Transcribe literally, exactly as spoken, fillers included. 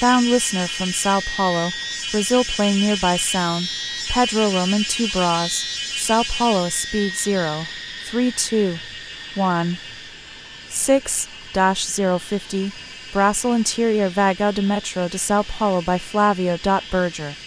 Found listener from Sao Paulo, Brazil playing nearby sound, Pedro Roman two Bras, Sao Paulo speed zero three two one six zero fifty, Brasil Interior Vagão de Metro de Sao Paulo by Flavio Berger.